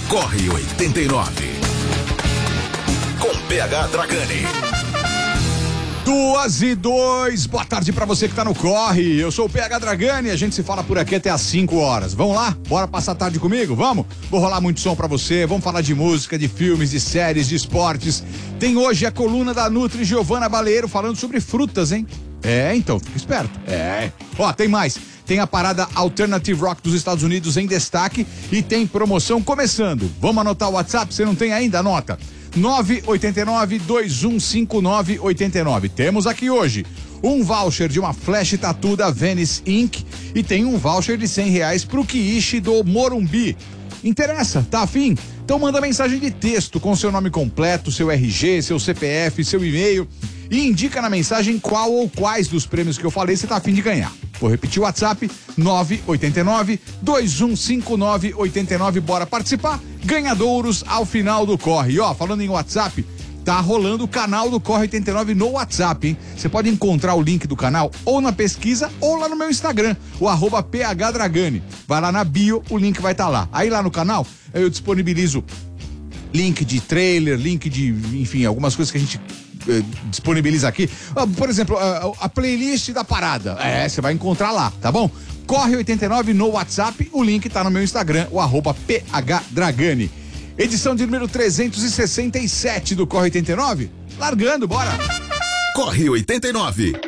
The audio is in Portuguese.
Corre 89. Com PH Dragani. 2:02, boa tarde pra você que tá no Corre. Eu sou o PH Dragani e a gente se fala por aqui até às 5 horas. Vamos lá? Bora passar a tarde comigo? Vamos? Vou rolar muito som pra você, vamos falar de música, de filmes, de séries, de esportes. Tem hoje a coluna da Nutri Giovana Baleiro falando sobre frutas, hein? Então, fica esperto. Ó, tem mais. Tem a parada Alternative Rock dos Estados Unidos em destaque e tem promoção começando. Vamos anotar o WhatsApp? Você não tem ainda? Anota. 989-2159-89. Temos aqui hoje um voucher de uma flash tattoo da Venice Inc. e tem um voucher de R$100 pro Kiishi do Morumbi. Interessa? Tá afim? Então manda mensagem de texto com seu nome completo, seu RG, seu CPF, seu e-mail e indica na mensagem qual ou quais dos prêmios que eu falei você tá afim de ganhar. Vou repetir o WhatsApp, 989-2159-89. Bora participar? Ganhadouros ao final do Corre. E ó, falando em WhatsApp, tá rolando o canal do Corre 89 no WhatsApp, hein? Você pode encontrar o link do canal ou na pesquisa ou lá no meu Instagram, o @PHDragani. Vai lá na bio, o link vai estar lá. Aí lá no canal, eu disponibilizo link de trailer, link de, enfim, algumas coisas que a gente disponibiliza aqui. Por exemplo, a playlist da parada. Você vai encontrar lá, tá bom? Corre 89 no WhatsApp, o link tá no meu Instagram, o @PHDragani. Edição de número 367 do Corre 89. Largando, bora! Corre 89.